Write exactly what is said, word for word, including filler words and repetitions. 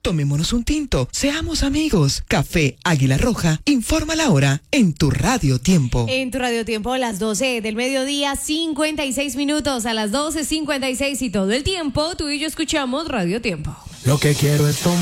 Tomémonos un tinto, seamos amigos. Café Águila Roja, informa la hora en tu Radio Tiempo. En tu Radio Tiempo, las doce del mediodía, cincuenta y seis minutos, a las doce cincuenta y seis y todo el tiempo, tú y yo escuchamos Radio Tiempo. Lo que quiero es tomar